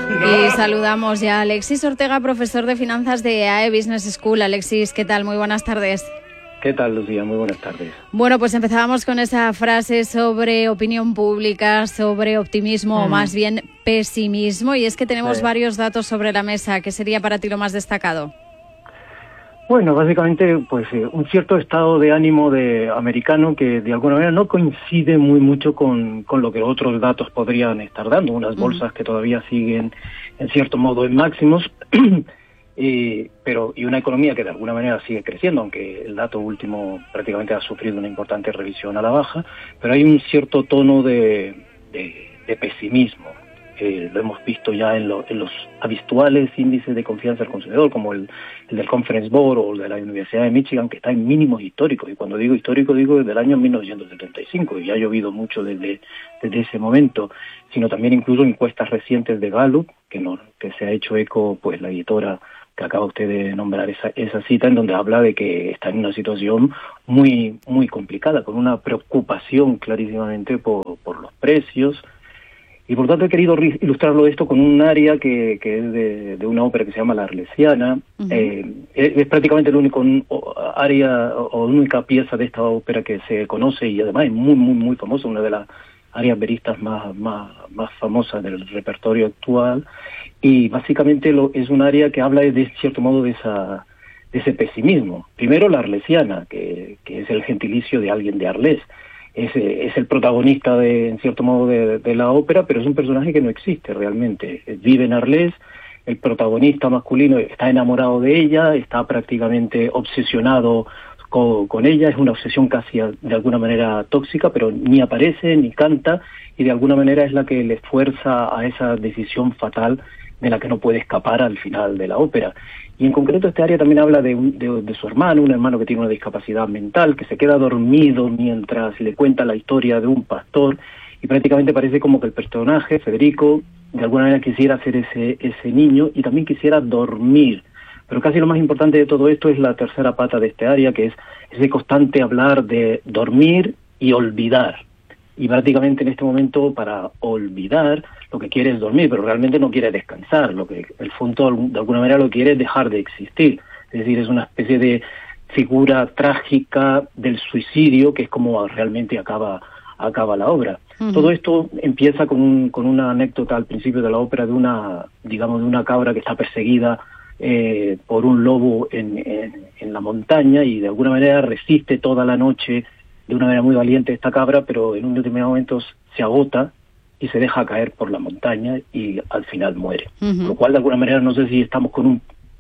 Y saludamos ya a Alexis Ortega, profesor de finanzas de AE Business School. Alexis, ¿qué tal? Muy buenas tardes. ¿Qué tal, Lucía? Muy buenas tardes. Bueno, pues empezábamos con esa frase sobre opinión pública, sobre optimismo o más bien pesimismo. Y es que tenemos varios datos sobre la mesa. ¿Qué sería para ti lo más destacado? Bueno, básicamente, pues un cierto estado de ánimo americano que de alguna manera no coincide muy mucho con lo que otros datos podrían estar dando. Unas bolsas que todavía siguen, en cierto modo, en máximos, y una economía que de alguna manera sigue creciendo, aunque el dato último prácticamente ha sufrido una importante revisión a la baja, pero hay un cierto tono de pesimismo. Lo hemos visto ya en los habituales índices de confianza del consumidor, como el del Conference Board o el de la Universidad de Michigan, que está en mínimos históricos. Y cuando digo histórico, digo desde el año 1975, y ha llovido mucho desde ese momento, sino también incluso encuestas recientes de Gallup, que se ha hecho eco, pues la editora que acaba usted de nombrar esa cita, en donde habla de que está en una situación muy, muy complicada, con una preocupación clarísimamente por los precios. Y por tanto he querido ilustrarlo esto con un área que es de una ópera que se llama La Arlesiana. Es prácticamente el único área o única pieza de esta ópera que se conoce y además es muy, muy, muy famosa, una de las áreas veristas más famosas del repertorio actual. Y básicamente es un área que habla de cierto modo de ese pesimismo. Primero la Arlesiana, que es el gentilicio de alguien de Arles. Es el protagonista en cierto modo de la ópera, pero es un personaje que no existe realmente. Vive en Arles, el protagonista masculino está enamorado de ella, está prácticamente obsesionado con ella, es una obsesión casi de alguna manera tóxica, pero ni aparece ni canta, y de alguna manera es la que le fuerza a esa decisión fatal de la que no puede escapar al final de la ópera. Y en concreto este área también habla de su hermano, un hermano que tiene una discapacidad mental, que se queda dormido mientras le cuenta la historia de un pastor, y prácticamente parece como que el personaje, Federico, de alguna manera quisiera ser ese niño y también quisiera dormir. Pero casi lo más importante de todo esto es la tercera pata de este área, que es ese constante hablar de dormir y olvidar. Y prácticamente en este momento, para olvidar, lo que quiere es dormir, pero realmente no quiere descansar. Lo que el fondo de alguna manera lo quiere es dejar de existir. Es decir, es una especie de figura trágica del suicidio, que es como realmente acaba la obra. Todo esto empieza con una anécdota al principio de la ópera de una cabra que está perseguida por un lobo en la montaña, y de alguna manera resiste toda la noche de una manera muy valiente esta cabra, pero en un determinado momento se agota y se deja caer por la montaña y al final muere. Lo cual de alguna manera no sé si estamos con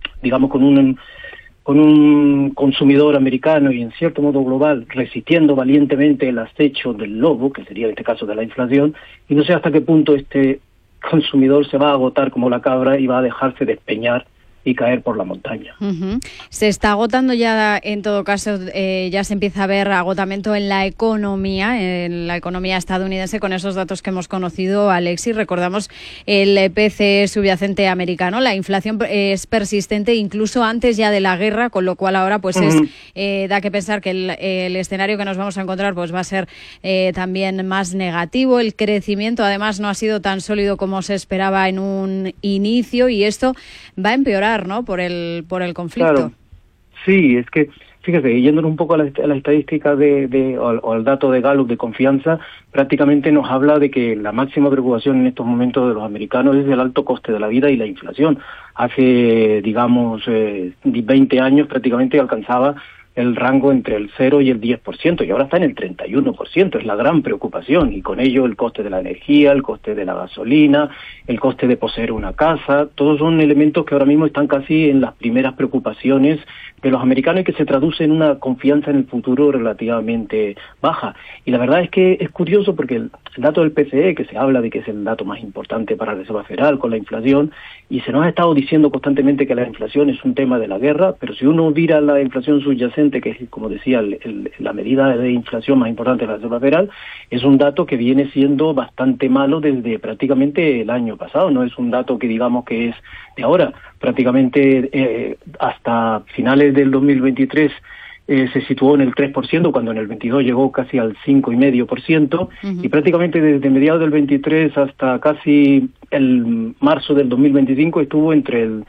un consumidor americano y en cierto modo global resistiendo valientemente el acecho del lobo, que sería en este caso de la inflación, y no sé hasta qué punto este consumidor se va a agotar como la cabra y va a dejarse despeñar y caer por la montaña. Se está agotando ya, en todo caso, ya se empieza a ver agotamiento en la economía estadounidense con esos datos que hemos conocido, Alexis. Recordamos el PCE subyacente americano, la inflación es persistente incluso antes ya de la guerra, con lo cual ahora pues da que pensar que el escenario que nos vamos a encontrar pues va a ser también más negativo. El crecimiento además no ha sido tan sólido como se esperaba en un inicio, y esto va a empeorar, ¿no? Por el conflicto. Claro. Sí, es que, fíjese, yéndonos un poco a la estadística o al dato de Gallup de confianza, prácticamente nos habla de que la máxima preocupación en estos momentos de los americanos es el alto coste de la vida y la inflación. Hace, 20 años prácticamente alcanzaba el rango entre el 0 y el 10%, y ahora está en el 31%, es la gran preocupación, y con ello el coste de la energía, el coste de la gasolina, el coste de poseer una casa, todos son elementos que ahora mismo están casi en las primeras preocupaciones de los americanos y que se traduce en una confianza en el futuro relativamente baja. Y la verdad es que es curioso porque el dato del PCE, que se habla de que es el dato más importante para la Reserva Federal con la inflación, y se nos ha estado diciendo constantemente que la inflación es un tema de la guerra, pero si uno mira la inflación subyacente, que es, como decía, la medida de inflación más importante de la Reserva Federal, es un dato que viene siendo bastante malo desde prácticamente el año pasado. No es un dato que digamos que es de ahora. Prácticamente hasta finales del 2023 se situó en el 3%, cuando en el 22 llegó casi al 5,5%, y prácticamente desde mediados del 23 hasta casi el marzo del 2025 estuvo entre el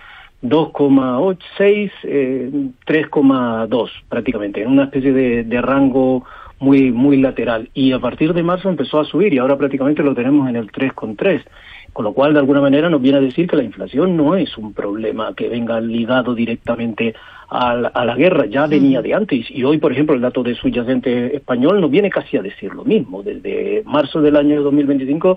2,86, 3,2 prácticamente, en una especie de rango muy lateral, y a partir de marzo empezó a subir y ahora prácticamente lo tenemos en el 3,3, con lo cual de alguna manera nos viene a decir que la inflación no es un problema que venga ligado directamente a la guerra, ya venía de antes, y hoy por ejemplo el dato de subyacente español nos viene casi a decir lo mismo. Desde marzo del año 2025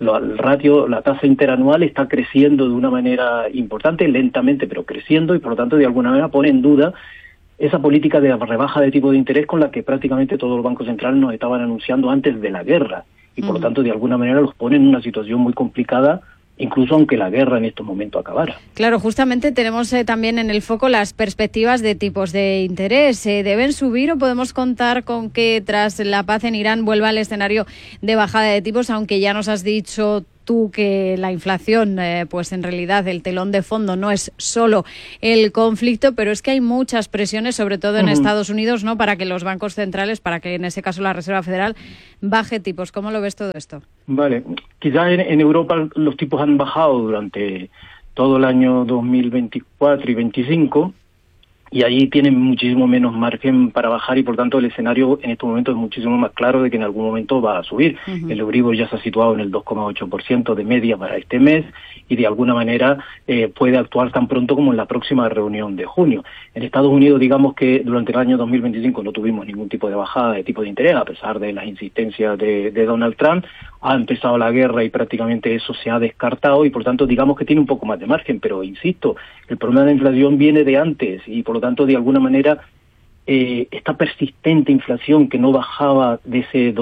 la tasa interanual está creciendo de una manera importante, lentamente pero creciendo, y por lo tanto de alguna manera pone en duda esa política de rebaja de tipo de interés con la que prácticamente todos los bancos centrales nos estaban anunciando antes de la guerra, y por lo tanto de alguna manera los pone en una situación muy complicada, incluso aunque la guerra en estos momentos acabara. Claro, justamente tenemos también en el foco las perspectivas de tipos de interés. ¿Deben subir o podemos contar con que tras la paz en Irán vuelva al escenario de bajada de tipos, aunque ya nos has dicho tú que la inflación, pues en realidad el telón de fondo no es solo el conflicto, pero es que hay muchas presiones, sobre todo en Estados Unidos, ¿no?, para que los bancos centrales, para que en ese caso la Reserva Federal baje tipos? ¿Cómo lo ves todo esto? Vale, quizás en Europa los tipos han bajado durante todo el año 2024 y 2025, y ahí tienen muchísimo menos margen para bajar, y por tanto el escenario en estos momentos es muchísimo más claro de que en algún momento va a subir. El Euribor ya se ha situado en el 2,8% de media para este mes, y de alguna manera puede actuar tan pronto como en la próxima reunión de junio. En Estados Unidos, digamos que durante el año 2025 no tuvimos ningún tipo de bajada de tipo de interés, a pesar de las insistencias de Donald Trump. Ha empezado la guerra y prácticamente eso se ha descartado, y por tanto digamos que tiene un poco más de margen, pero insisto, el problema de la inflación viene de antes, y por lo tanto de alguna manera esta persistente inflación que no bajaba de ese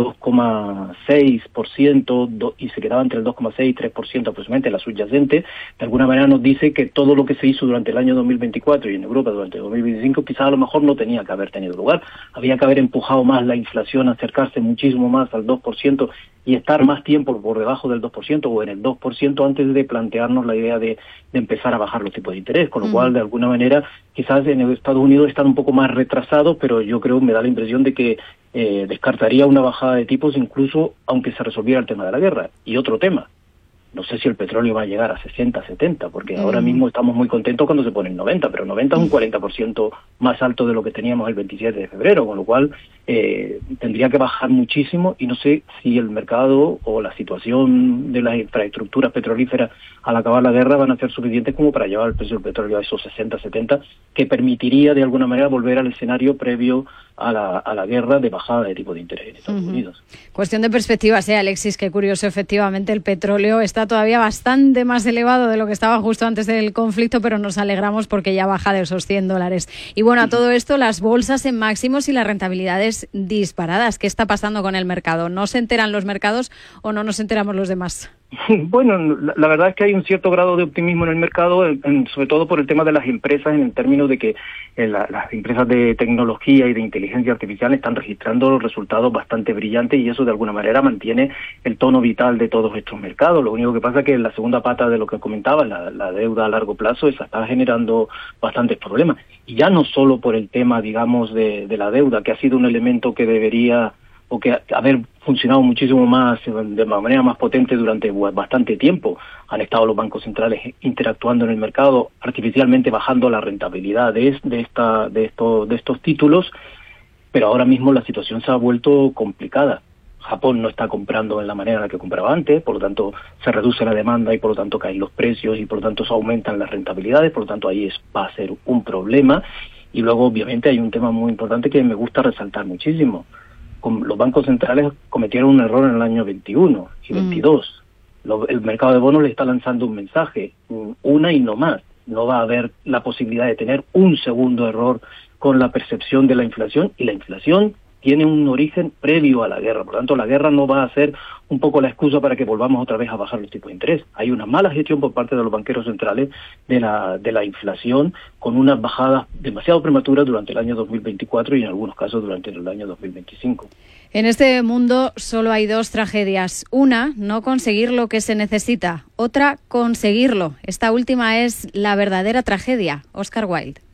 2,6% y se quedaba entre el 2,6 y 3% aproximadamente la subyacente, de alguna manera nos dice que todo lo que se hizo durante el año 2024 y en Europa durante el 2025 quizás a lo mejor no tenía que haber tenido lugar. Había que haber empujado más la inflación a acercarse muchísimo más al 2% y estar más tiempo por debajo del 2% o en el 2% antes de plantearnos la idea de empezar a bajar los tipos de interés, con lo cual de alguna manera quizás en Estados Unidos están un poco más retrasados, pero yo creo, me da la impresión de que descartaría una bajada de tipos incluso aunque se resolviera el tema de la guerra. Y otro tema, no sé si el petróleo va a llegar a 60, 70, porque ahora mismo estamos muy contentos cuando se pone en 90, pero 90 es un 40% más alto de lo que teníamos el 27 de febrero, con lo cual tendría que bajar muchísimo, y no sé si el mercado o la situación de las infraestructuras petrolíferas al acabar la guerra van a ser suficientes como para llevar el precio del petróleo a esos 60, 70, que permitiría de alguna manera volver al escenario previo a la guerra de bajada de tipo de interés en Estados Unidos. Cuestión de perspectivas, Alexis, qué curioso, efectivamente el petróleo está todavía bastante más elevado de lo que estaba justo antes del conflicto, pero nos alegramos porque ya baja de esos $100. Y bueno, a todo esto, las bolsas en máximos y las rentabilidades disparadas. ¿Qué está pasando con el mercado? ¿No se enteran los mercados o no nos enteramos los demás? Bueno, la verdad es que hay un cierto grado de optimismo en el mercado, sobre todo por el tema de las empresas, en el término de que las empresas de tecnología y de inteligencia artificial están registrando resultados bastante brillantes, y eso de alguna manera mantiene el tono vital de todos estos mercados. Lo único que pasa es que la segunda pata de lo que comentaba, la deuda a largo plazo, esa está generando bastantes problemas. Y ya no solo por el tema, digamos, de la deuda, que ha sido un elemento que debería o que haber funcionado muchísimo más, de manera más potente durante bastante tiempo. Han estado los bancos centrales interactuando en el mercado, artificialmente bajando la rentabilidad de estos títulos, pero ahora mismo la situación se ha vuelto complicada. Japón no está comprando en la manera en la que compraba antes, por lo tanto se reduce la demanda y por lo tanto caen los precios y por lo tanto se aumentan las rentabilidades, por lo tanto ahí va a ser un problema. Y luego obviamente hay un tema muy importante que me gusta resaltar muchísimo. Los bancos centrales cometieron un error en el año 21 y 22. El mercado de bonos le está lanzando un mensaje, una y no más. No va a haber la posibilidad de tener un segundo error con la percepción de la inflación, y la inflación tiene un origen previo a la guerra. Por lo tanto, la guerra no va a ser un poco la excusa para que volvamos otra vez a bajar los tipos de interés. Hay una mala gestión por parte de los banqueros centrales de la inflación, con unas bajadas demasiado prematuras durante el año 2024 y en algunos casos durante el año 2025. En este mundo solo hay dos tragedias. Una, no conseguir lo que se necesita. Otra, conseguirlo. Esta última es la verdadera tragedia. Oscar Wilde.